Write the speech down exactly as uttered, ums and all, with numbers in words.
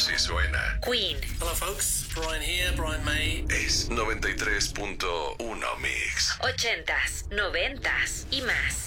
Así suena. Queen. Hello folks, Brian here, Brian May. Es noventa y tres punto uno Mix. Ochentas, noventas y más.